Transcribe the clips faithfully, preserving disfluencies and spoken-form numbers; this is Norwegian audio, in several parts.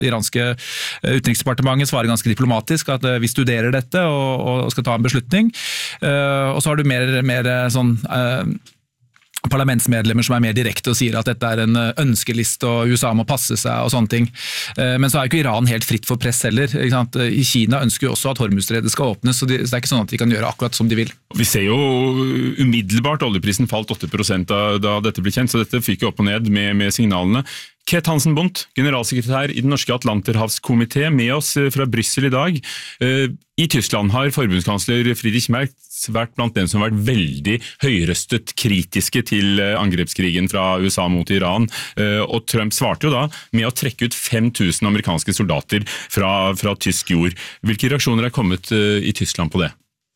Det iranske utenriksdepartementet svarer ganske diplomatisk at vi studerer dette og, og skal ta en beslutning. Og så har du mer, mer sånn parlamentsmedlemmer som er mer direkte og sier at dette er en ønskeliste og U S A må passe seg og sånne ting. Men så er jo ikke Iran helt fritt for press heller. Ikke sant? I Kina ønsker jo også at Hormuzstredet skal åpnes, så det er ikke sånn at de kan gjøre akkurat som de vil. Vi ser jo umiddelbart oljeprisen falt åtte prosent da, da dette ble kjent, så dette fikk jo opp og ned med, med signalene. Ket Hansen-Bondt, generalsekretær i den norske Atlanterhavskomité, med oss fra Bryssel i dag. I Tyskland har forbundskansler Friedrich Merz vært blant dem som har vært veldig høyrøstet kritiske til angrepskrigen fra U S A mot Iran, og Trump svarte jo da med å trekke ut fem tusen amerikanske soldater fra, fra tysk jord. Hvilke reaksjoner er kommet i Tyskland på det?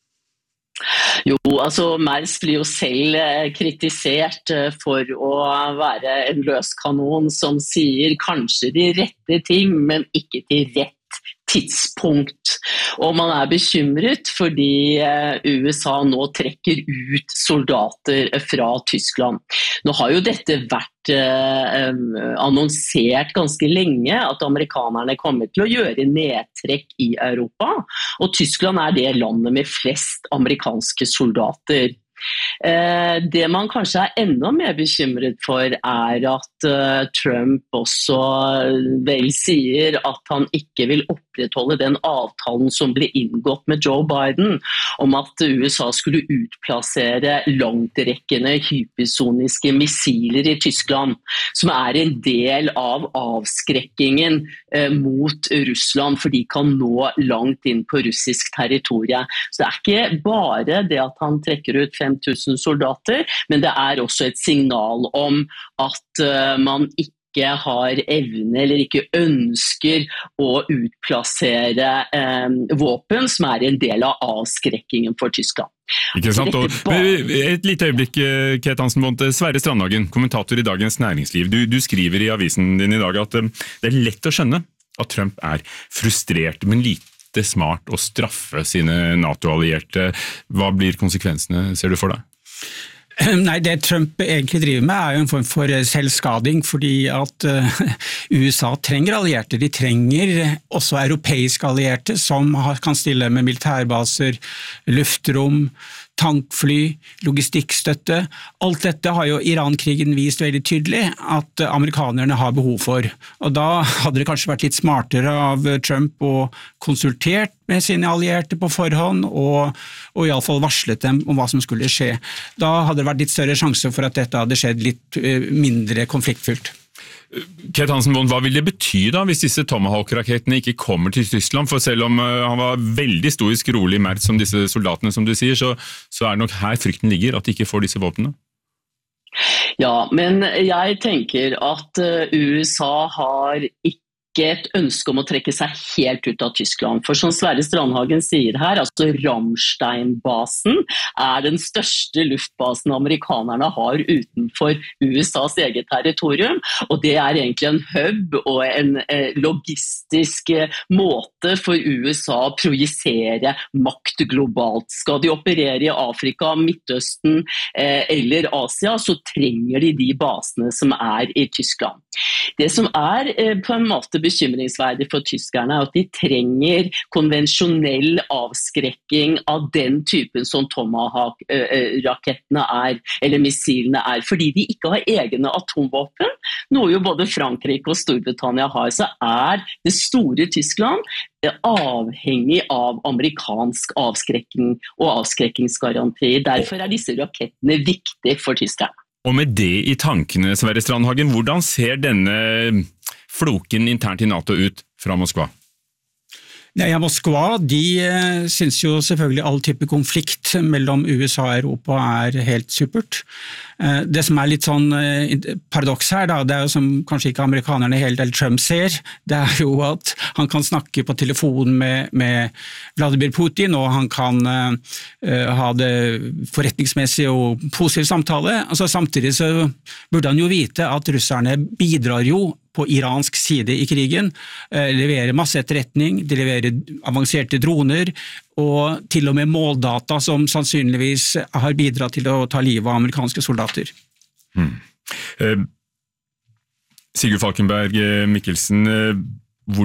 Jo, altså Merz blir jo selv kritisert for å være en løskanon som sier kanskje de rette ting, men ikke til rett tidspunkt. Og man er bekymret fordi U S A nå trekker ut soldater fra Tyskland. Nå har jo dette vært eh, annonsert ganske lenge at amerikanerne kommer til å gjøre nedtrekk i Europa, og Tyskland er det landet med flest amerikanske soldater. Eh, det man kanskje er enda mer bekymret for er at uh, Trump også vel sier at han ikke vil opprettholde den avtalen som ble inngått med Joe Biden om at U S A skulle utplassere langtrekkende hypersoniske missiler i Tyskland, som er en del av avskrekkingen eh, mot Russland, for de kan nå langt inn på russisk territorium. Så det er ikke bare det at han trekker ut fem tusen soldater, men det er også et signal om at uh, man ikke har evne eller ikke ønsker å utplassere um, våpen som er en del av avskrekkingen for Tyskland. Ikke sant? Og, et lite øyeblikk, Ket Hansen-Bondt. Sverre Strandhagen, kommentator i Dagens Næringsliv. Du, du skriver i avisen din i dag at um, det er lett å skjønne at Trump er frustrert, men lite det er smart å straffe sine NATO-allierte. Hva blir konsekvensene, ser du for deg? Nei, det Trump egentlig driver med er jo en form for selvskading, fordi at uh, U S A trenger allierte. De trenger også europeiske allierte som har, kan stille med militærbaser, luftrom, tankfly, logistikkstøtte. Alt dette har jo Iran-krigen vist veldig tydelig at amerikanerne har behov for. Og da hadde det kanskje vært litt smartere av Trump å konsultert med sine allierte på forhånd og, og i alle fall varslet dem om hva som skulle skje. Da hadde det vært litt større sjanse for at dette hadde skjedd litt mindre konfliktfylt. Ket Hansen-Bondt, hva vil det bety da hvis disse Tomahawk-rakettene ikke kommer til Tyskland? For selv om uh, han var veldig stoisk rolig Merz som disse soldatene, som du sier, så, så er det nok her frykten ligger, at de ikke får disse våpnene. Ja, men jeg tenker at uh, U S A har ikke et ønske om å trekke seg helt ut av Tyskland. For som Sverre Strandhagen sier her, altså Ramstein-basen er den største luftbasen amerikanerne har utenfor U S A's eget territorium, og det er egentlig en hub og en eh, logistisk eh, måte for U S A å projisere makt globalt. Skal de operere i Afrika, Midtøsten eh, eller Asia, så trenger de de basene som er i Tyskland. Det som er eh, på en måte bekymringsverdig for tyskerne er at de trenger konvensjonell avskrekking av den typen som Tomahawk-rakettene er, eller missilene er, fordi de ikke har egne atomvåpen, noe jo både Frankrike og Storbritannia har, så er det store Tyskland avhengig av amerikansk avskrekking og avskrekkingsgaranti. Derfor er disse rakettene viktige for tyskerne. Og med det i tankene, Sverre Strandhagen, hvordan ser denne floken internt i NATO ut fra Moskva? Nei, Moskva, de synes jo selvfølgelig all type konflikt mellom U S A og Europa er helt supert. Det som er litt sånn paradoks her, da, det er jo som kanskje ikke amerikanerne helt eller Trump ser, det er jo at han kan snakke på telefon med, med Vladimir Putin, og han kan uh, ha det forretningsmessig og positiv samtale. Altså, samtidig så burde han jo vite at russerne bidrar jo på iransk side i krigen, eh, leverer masse etterretning, de leverer avanserte droner, og til og med måldata som sannsynligvis har bidratt til å ta livet av amerikanske soldater. Hmm. Eh, Sigurd Falkenberg Mikkelsen, eh,